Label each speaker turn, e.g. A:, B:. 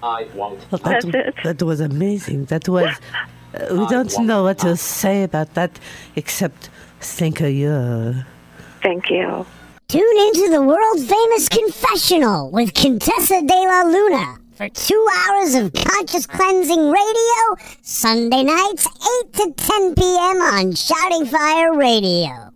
A: Well,
B: That's it.
A: that was amazing. That was. We don't know what to say about that except thank you.
B: Thank you.
C: Tune into the world-famous Confessional with Contessa de la Luna for 2 hours of conscious cleansing radio, Sunday nights, 8 to 10 p.m. on Shouting Fire Radio.